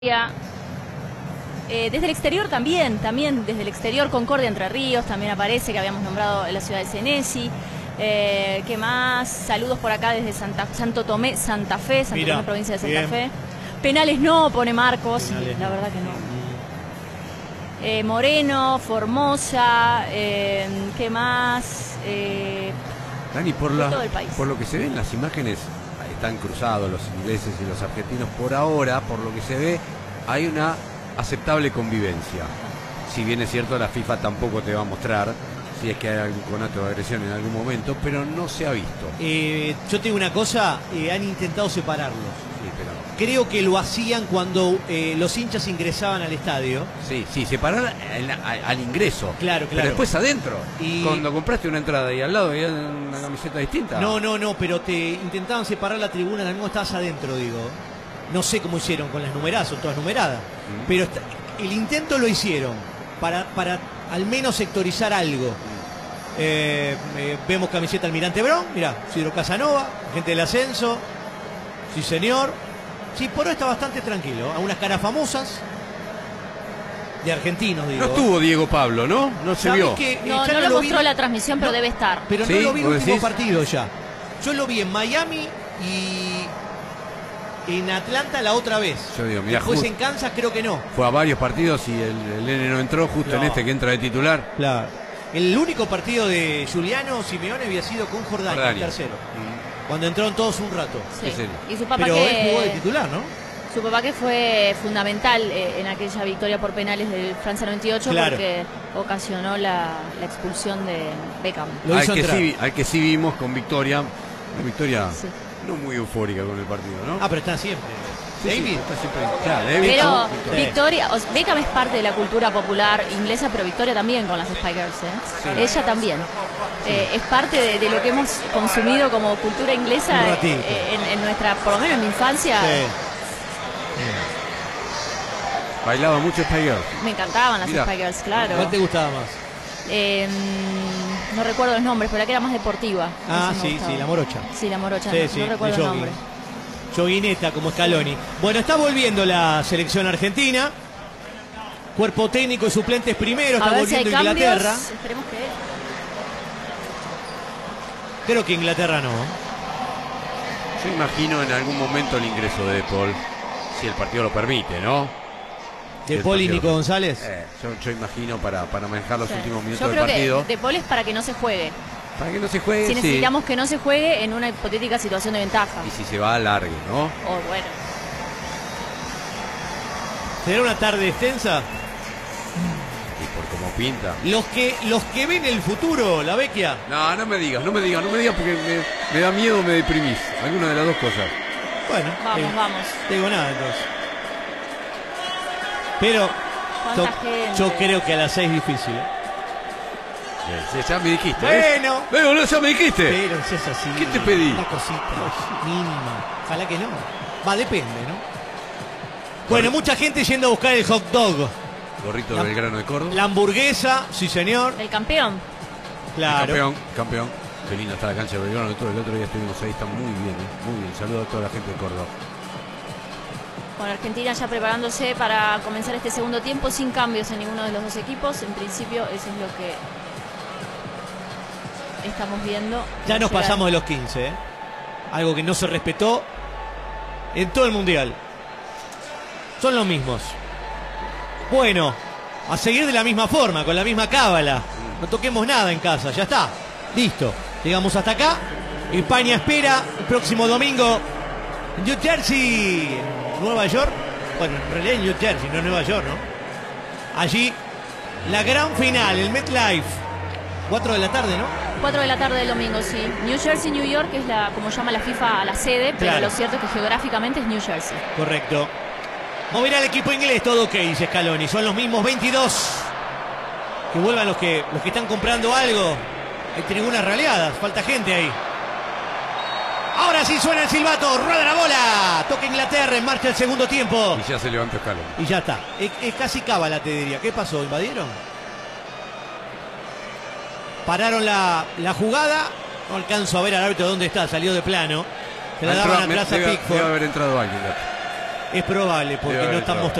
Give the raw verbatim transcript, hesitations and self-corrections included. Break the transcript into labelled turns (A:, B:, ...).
A: Eh, desde el exterior también, también desde el exterior Concordia Entre Ríos, también aparece que habíamos nombrado en la ciudad de Senesi. Eh, ¿Qué más? Saludos por acá desde Santa, Santo Tomé, Santa Fe, Santo
B: Mirá,
A: Tomé, provincia de Santa
B: bien.
A: Fe. Penales no, pone Marcos,
B: Penales
A: la
B: no.
A: verdad que no. Eh, Moreno, Formosa, eh, ¿qué más? Eh,
C: Dani, por,
A: de
C: la,
A: todo el país.
C: por lo que se ve en las imágenes, están cruzados los ingleses y los argentinos. Por ahora, por lo que se ve, hay una aceptable convivencia. Si bien es cierto, la FIFA tampoco te va a mostrar si es que hay algún conato de agresión en algún momento, pero no se ha visto.
B: Eh, yo tengo una cosa, eh, han intentado separarlos.
C: Sí, pero...
B: Creo que lo hacían cuando eh, los hinchas ingresaban al estadio.
C: Sí, sí, separar al, al- al ingreso.
B: Claro, claro.
C: Pero después adentro.
B: Y-
C: Cuando compraste una entrada y al lado había una camiseta distinta.
B: No, no, no, pero te intentaban separar la tribuna, no estabas adentro, digo. No sé cómo hicieron con las numeradas, son todas numeradas.
C: Mm.
B: Pero está- el intento lo hicieron para, para al menos sectorizar algo. Eh, eh, vemos camiseta Almirante Brown, mira, Sidro Casanova, gente del ascenso. Sí, señor. Sí, por hoy está bastante tranquilo. A unas caras famosas de argentinos, digo.
C: No estuvo Diego Pablo, ¿no? No se
B: ¿Sabés
C: vio.
B: qué? Eh,
A: no,
B: ya
A: no lo
B: vi-
A: mostró la transmisión, pero
B: No,
A: debe estar.
B: Pero
C: ¿Sí?
B: no lo vi en el
C: ¿Vos
B: último
C: decís?
B: partido ya. Yo lo vi en Miami y en Atlanta la otra vez.
C: Yo digo, mirá,
B: Después
C: justo-
B: en Kansas creo que no.
C: Fue a varios partidos y el, el nene no entró justo
B: No.
C: en este que entra de titular.
B: Claro. El único partido de Giuliano Simeone había sido con Jordania, el
C: Jordania.
B: tercero.
C: Mm.
B: Cuando entraron todos un rato.
A: Sí.
C: es él.
A: Y su papá
B: Pero él jugó de
A: que
B: titular, ¿no?
A: su papá que fue fundamental eh, en aquella victoria por penales del Francia noventa y ocho,
B: Claro.
A: porque ocasionó la, la expulsión de Beckham.
B: Lo
C: Al
B: hizo
C: que,
B: entrar.
C: sí, al que sí vimos con victoria. Una victoria
A: Sí.
C: no muy eufórica con el partido, ¿no?
B: Ah, pero está siempre.
C: Sí, sí,
B: David.
C: está siempre- claro, David,
A: Pero
C: ¿no?
B: Sí.
A: Victoria, o sea, Beckham es parte de la cultura popular inglesa, pero Victoria también con las Spice Girls, ¿eh?
C: Sí.
A: Ella también. Eh, es parte de, de lo que hemos consumido como cultura inglesa
B: Un
A: eh,
B: ratito.
A: en, en nuestra, por lo menos en mi infancia.
B: Sí.
C: Bailaba mucho Spice Girls.
A: Me encantaban las
C: Mirá.
A: Spice Girls, claro.
B: ¿Cuál te gustaba más?
A: Eh, no recuerdo los nombres, pero la que era más deportiva.
B: Ah,
A: Esa me
B: sí,
A: gustaba.
B: sí, la morocha.
A: Sí, la morocha,
B: Sí,
A: no,
B: sí,
A: no
B: de
A: recuerdo el
B: jogging.
A: nombre.
B: Joguineta como Scaloni. Bueno, está volviendo la selección argentina. Cuerpo técnico y suplentes primero. Está
A: A ver si hay
B: volviendo
A: cambios.
B: Inglaterra.
A: Esperemos que...
B: Creo que Inglaterra no.
C: Yo imagino en algún momento el ingreso de De Paul, si el partido lo permite, ¿no?
B: De
C: El
B: Paul y
C: partido.
B: Nico González.
C: Eh, yo, yo imagino para, para manejar los
A: Sí.
C: últimos minutos
A: Yo
C: del
A: creo
C: partido.
A: que De Paul es para que no se juegue.
C: Para que no se juegue,
A: Si
C: sí.
A: necesitamos que no se juegue en una hipotética situación de ventaja.
C: Y si se va, alargue, ¿no?
A: O bueno,
B: ¿Será una tarde extensa?
C: Y por cómo pinta.
B: Los que, los que ven el futuro, la Vecchia.
C: No, no me digas, no me digas, no me digas porque me, me da miedo o me deprimís. Alguna de las dos cosas.
B: Bueno,
A: vamos,
B: eh,
A: vamos.
B: no digo nada entonces. Pero
A: ¿Cuánta
B: yo,
A: gente?
B: yo creo que a las seis es difícil. ¿eh?
C: Sí, ya me dijiste. ¿eh?
B: Bueno.
C: Bueno, no, ya me dijiste.
B: Pero si es así.
C: ¿Qué te pedí?
B: Una cosita mínima. Ojalá que no. Va, depende, ¿no? Bueno, mucha gente yendo a buscar el hot dog.
C: Gorrito
B: La-
C: del grano de Córdoba.
B: La hamburguesa, sí señor.
A: El campeón.
B: Claro.
C: Campeón, campeón. Qué linda está la cancha de Belgrano. Todo el otro día estuvimos ahí, está muy bien, ¿eh? Muy bien. Saludos a toda la gente de Córdoba.
A: Con Argentina ya preparándose para comenzar este segundo tiempo sin cambios en ninguno de los dos equipos. En principio eso es lo que estamos viendo.
B: Ya nos
A: Llegar-
B: pasamos de los quince, ¿eh? Algo que no se respetó en todo el mundial. Son los mismos. Bueno, a seguir de la misma forma, con la misma cábala. No toquemos nada en casa, ya está. Listo. Llegamos hasta acá. España espera el próximo domingo en New Jersey, en Nueva York. Bueno, en realidad en New Jersey, no en Nueva York, ¿no? Allí, la gran final, el MetLife. cuatro de la tarde, ¿no?
A: cuatro de la tarde del domingo, sí. New Jersey, New York, es la, como llama la FIFA, la sede, pero
B: Claro.
A: lo cierto es que geográficamente es New Jersey.
B: Correcto. Moverá el equipo inglés, todo ok, dice Scaloni. Son los mismos veintidós. Que vuelvan los que, los que están comprando algo. Hay tribunas raleadas, falta gente ahí. Ahora sí suena el silbato, rueda la bola. Toca Inglaterra, en marcha el segundo tiempo.
C: Y ya se levantó Scaloni.
B: Y ya está. Es, es casi cábala, te diría. ¿Qué pasó? ¿Invadieron? Pararon la, la jugada. No alcanzo a ver al árbitro dónde está, salió de plano. Se la
C: Ha
B: daban a
C: entrado- me-
B: Plaza
C: debe,
B: Pickford.
C: debe haber entrado alguien. Gato.
B: Es probable, porque
C: Debe
B: no
C: haber
B: están
C: entrado.
B: mostrando